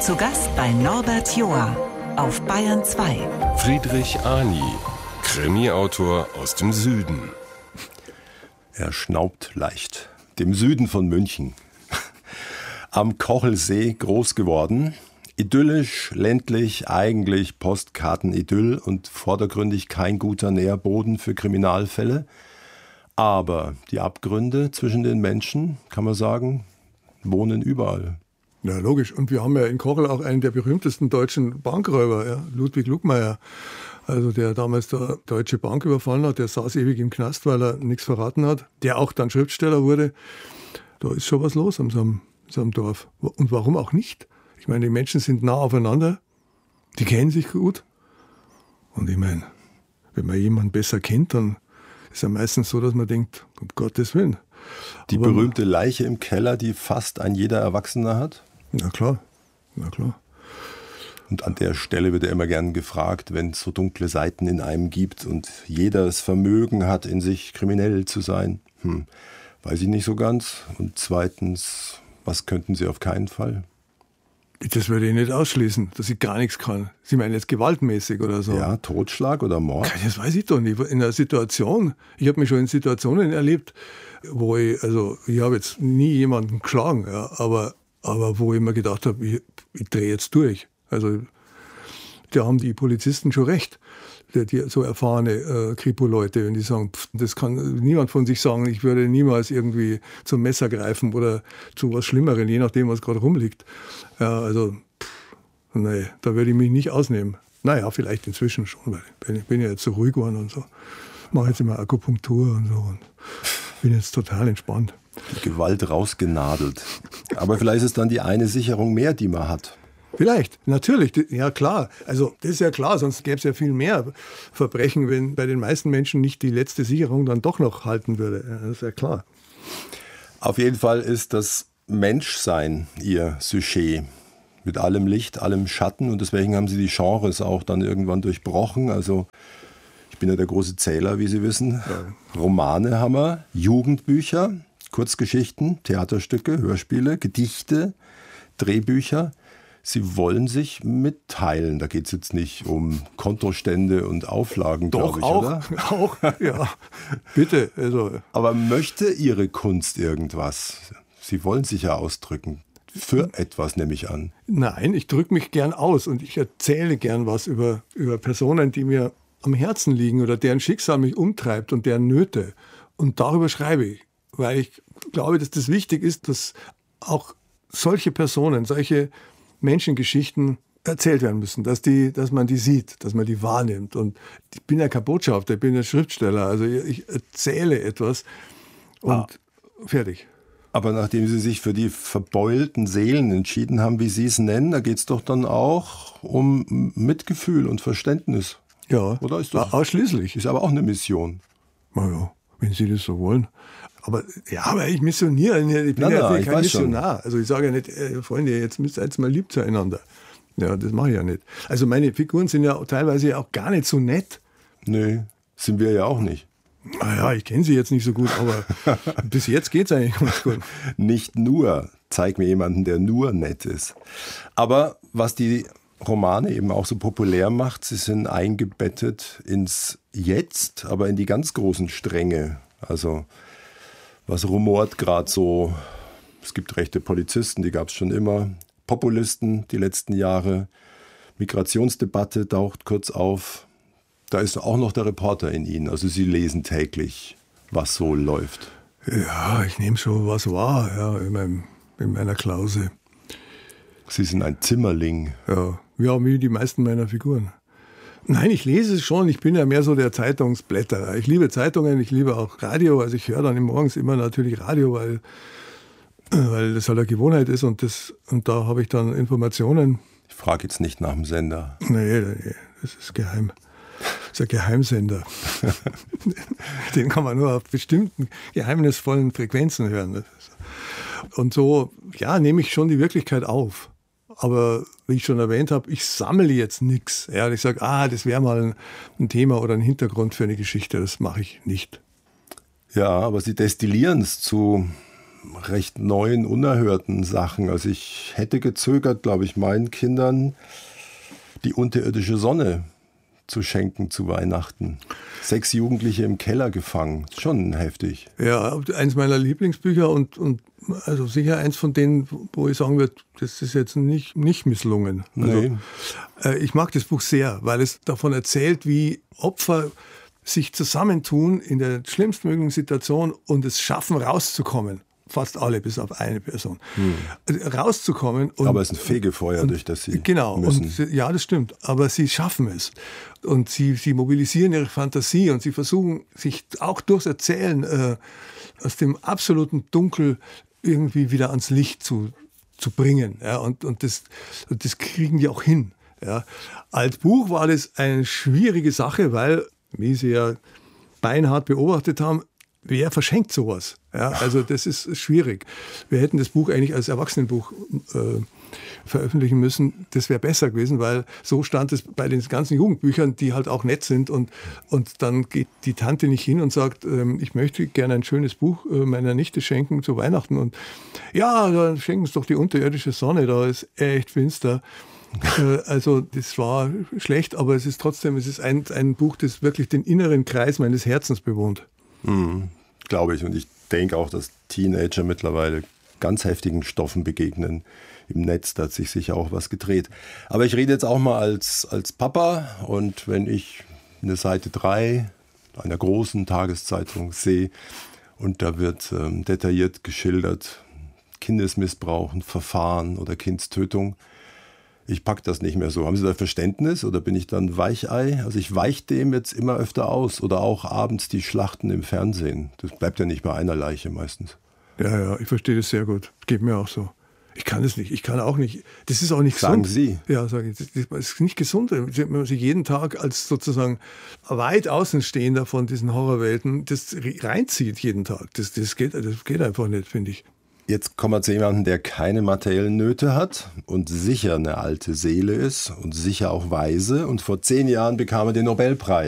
Zu Gast bei Norbert Joa auf Bayern 2. Friedrich Ani, Krimi-Autor aus dem Süden. Er schnaubt leicht. Dem Süden von München. Am Kochelsee groß geworden. Idyllisch, ländlich, eigentlich Postkartenidyll und vordergründig kein guter Nährboden für Kriminalfälle. Aber die Abgründe zwischen den Menschen, kann man sagen, wohnen überall. Ja, logisch. Und wir haben ja in Kochel auch einen der berühmtesten deutschen Bankräuber, ja, Ludwig Lugmeier. Also der damals der Deutsche Bank überfallen hat, der saß ewig im Knast, weil er nichts verraten hat. Der auch dann Schriftsteller wurde. Da ist schon was los in so einem Dorf. Und warum auch nicht? Ich meine, die Menschen sind nah aufeinander, die kennen sich gut. Und ich meine, wenn man jemanden besser kennt, dann ist ja meistens so, dass man denkt, um Gottes Willen. Die berühmte Leiche im Keller, die fast ein jeder Erwachsener hat? Na klar, na klar. Und an der Stelle wird ja immer gern gefragt, wenn es so dunkle Seiten in einem gibt und jeder das Vermögen hat, in sich kriminell zu sein. Weiß ich nicht so ganz. Und zweitens, was könnten Sie auf keinen Fall? Das würde ich nicht ausschließen, dass ich gar nichts kann. Sie meinen jetzt gewaltmäßig oder so? Ja, Totschlag oder Mord? Das weiß ich doch nicht. In einer Situation, ich habe mich schon in Situationen erlebt, wo ich habe jetzt nie jemanden geschlagen, ja, aber wo ich mir gedacht habe, ich drehe jetzt durch. Also da haben die Polizisten schon recht, die so erfahrene Kripo-Leute, wenn die sagen, das kann niemand von sich sagen, ich würde niemals irgendwie zum Messer greifen oder zu was Schlimmerem, je nachdem, was gerade rumliegt. Ja, also, nee, da würde ich mich nicht ausnehmen. Naja, vielleicht inzwischen schon, weil ich bin ja jetzt so ruhig geworden und so. Mache jetzt immer Akupunktur und so und bin jetzt total entspannt. Die Gewalt rausgenadelt. Aber vielleicht ist es dann die eine Sicherung mehr, die man hat. Vielleicht, natürlich, ja klar. Also das ist ja klar, sonst gäbe es ja viel mehr Verbrechen, wenn bei den meisten Menschen nicht die letzte Sicherung dann doch noch halten würde. Ja, das ist ja klar. Auf jeden Fall ist das Menschsein ihr Sujet. Mit allem Licht, allem Schatten. Und deswegen haben sie die Genres auch dann irgendwann durchbrochen. Also ich bin ja der große Zähler, wie Sie wissen. Ja. Romane haben wir, Jugendbücher, Kurzgeschichten, Theaterstücke, Hörspiele, Gedichte, Drehbücher. Sie wollen sich mitteilen. Da geht es jetzt nicht um Kontostände und Auflagen, glaube ich, oder? Auch, ja. Bitte. Also. Aber möchte Ihre Kunst irgendwas? Sie wollen sich ja ausdrücken. Für etwas, nehme ich an. Nein, ich drücke mich gern aus und ich erzähle gern was über Personen, die mir am Herzen liegen oder deren Schicksal mich umtreibt und deren Nöte. Und darüber schreibe ich, weil ich glaube, dass das wichtig ist, dass auch solche Personen, solche Menschengeschichten erzählt werden müssen, dass man die sieht, dass man die wahrnimmt. Und ich bin ja kein Botschafter, ich bin ja Schriftsteller, also ich erzähle etwas und fertig. Aber nachdem Sie sich für die verbeulten Seelen entschieden haben, wie Sie es nennen, da geht es doch dann auch um Mitgefühl und Verständnis. Ja, oder ist das ausschließlich. Ist aber auch eine Mission. Na ja, wenn Sie das so wollen. Aber ich missioniere nicht. Ich bin ja kein Missionar. Schon. Also ich sage ja nicht, Freunde, jetzt müsst ihr jetzt mal lieb zueinander. Ja, das mache ich ja nicht. Also meine Figuren sind ja teilweise auch gar nicht so nett. Nee, sind wir ja auch nicht. Naja, ich kenne sie jetzt nicht so gut, aber bis jetzt geht es eigentlich ganz gut. Nicht nur. Zeig mir jemanden, der nur nett ist. Aber was die Romane eben auch so populär macht, sie sind eingebettet ins Jetzt, aber in die ganz großen Stränge. Also was rumort gerade so? Es gibt rechte Polizisten, die gab es schon immer. Populisten die letzten Jahre. Migrationsdebatte taucht kurz auf. Da ist auch noch der Reporter in Ihnen. Also Sie lesen täglich, was so läuft. Ja, ich nehme schon was wahr, ja, in meiner Klause. Sie sind ein Zimmerling. Ja, wie die meisten meiner Figuren. Nein, ich lese es schon. Ich bin ja mehr so der Zeitungsblätterer. Ich liebe Zeitungen, ich liebe auch Radio. Also ich höre dann morgens immer natürlich Radio, weil das halt eine Gewohnheit ist und da habe ich dann Informationen. Ich frage jetzt nicht nach dem Sender. Nee, das ist geheim. Das ist ein Geheimsender. Den kann man nur auf bestimmten geheimnisvollen Frequenzen hören. Und so, ja, nehme ich schon die Wirklichkeit auf. Aber wie ich schon erwähnt habe, ich sammle jetzt nichts. Ja, ich sage, das wäre mal ein Thema oder ein Hintergrund für eine Geschichte. Das mache ich nicht. Ja, aber Sie destillieren es zu recht neuen, unerhörten Sachen. Also ich hätte gezögert, glaube ich, meinen Kindern die unterirdische Sonne zu schenken zu Weihnachten. 6 Jugendliche im Keller gefangen. Schon heftig. Ja, eins meiner Lieblingsbücher und also sicher eins von denen, wo ich sagen würde, das ist jetzt nicht misslungen. Also, ich mag das Buch sehr, weil es davon erzählt, wie Opfer sich zusammentun in der schlimmstmöglichen Situation und es schaffen, rauszukommen. Fast alle, bis auf eine Person. Rauszukommen. Aber es ist ein Fegefeuer, durch das sie müssen. Ja, das stimmt. Aber sie schaffen es. Und sie mobilisieren ihre Fantasie und sie versuchen, sich auch durchs Erzählen aus dem absoluten Dunkel irgendwie wieder ans Licht zu bringen. Ja, und das kriegen die auch hin. Ja. Als Buch war das eine schwierige Sache, weil, wie Sie ja beinhart beobachtet haben, wer verschenkt sowas? Ja, also das ist schwierig. Wir hätten das Buch eigentlich als Erwachsenenbuch veröffentlichen müssen. Das wäre besser gewesen, weil so stand es bei den ganzen Jugendbüchern, die halt auch nett sind. Und dann geht die Tante nicht hin und sagt, ich möchte gerne ein schönes Buch meiner Nichte schenken zu Weihnachten. Und ja, dann schenken Sie doch die unterirdische Sonne, da ist echt finster. Also das war schlecht, aber es ist ein Buch, das wirklich den inneren Kreis meines Herzens bewohnt. Glaube ich. Und ich denke auch, dass Teenager mittlerweile ganz heftigen Stoffen begegnen im Netz. Da hat sich sicher auch was gedreht. Aber ich rede jetzt auch mal als Papa. Und wenn ich eine Seite 3 einer großen Tageszeitung sehe und da wird detailliert geschildert, Kindesmissbrauch, Verfahren oder Kindstötung, ich packe das nicht mehr so. Haben Sie da Verständnis oder bin ich dann Weichei? Also ich weiche dem jetzt immer öfter aus. Oder auch abends die Schlachten im Fernsehen. Das bleibt ja nicht bei einer Leiche meistens. Ja, ich verstehe das sehr gut. Geht mir auch so. Ich kann es nicht. Ich kann auch nicht. Das ist auch nicht Sagen gesund. Sie? Ja, sage ich. Das ist nicht gesund. Wenn man sich jeden Tag als sozusagen weit Außenstehender von diesen Horrorwelten das reinzieht jeden Tag. Das geht einfach nicht, finde ich. Jetzt kommen wir zu jemandem, der keine materiellen Nöte hat und sicher eine alte Seele ist und sicher auch weise. Und vor 10 Jahren bekam er den Nobelpreis.